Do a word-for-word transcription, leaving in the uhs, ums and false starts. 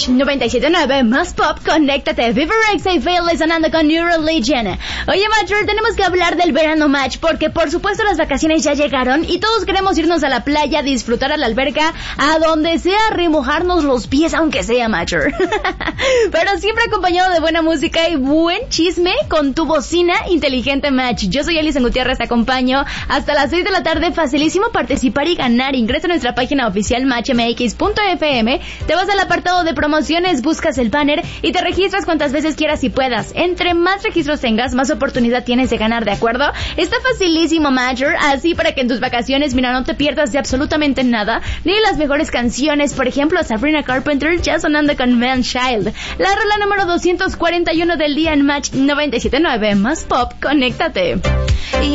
Match noventa y siete punto nueve, más pop, conéctate. Viva Rexa y Fail sonando con New Religion. Oye, Matcher, tenemos que hablar del verano, Match, porque por supuesto las vacaciones ya llegaron y todos queremos irnos a la playa, disfrutar a la alberca, a donde sea, remojarnos los pies, aunque sea, Matcher. Pero siempre acompañado de buena música y buen chisme con tu bocina inteligente, Match. Yo soy Alison Gutiérrez, te acompaño hasta las seis de la tarde. Facilísimo participar y ganar. Ingresa a nuestra página oficial match m x punto f m, te vas al apartado de promociones, buscas el banner y te registras cuantas veces quieras y puedas. Entre más registros tengas, más oportunidad tienes de ganar, ¿de acuerdo? Está facilísimo, Matcher, así para que en tus vacaciones, mira, no te pierdas de absolutamente nada, ni las mejores canciones. Por ejemplo, Sabrina Carpenter ya sonando con Man Child, la rola número doscientos cuarenta y uno del día en Match noventa y siete punto nueve, más pop, conéctate. Y